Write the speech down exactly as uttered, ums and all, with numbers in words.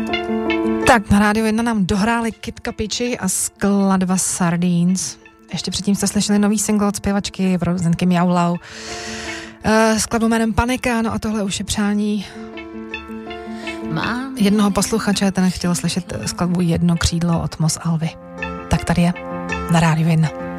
Tak na Rádiu jedna nám dohráli Kid Kapiči a skladba Sardines. Ještě předtím jste slyšeli nový single od zpěvačky Vrozenky Mjaulau. Uh, skladbu jménem Panika, no a tohle už je přání jednoho posluchače, ten chtěl slyšet skladbu Jedno křídlo od Mos Alvy. Tak tady je na Rádiu jedna.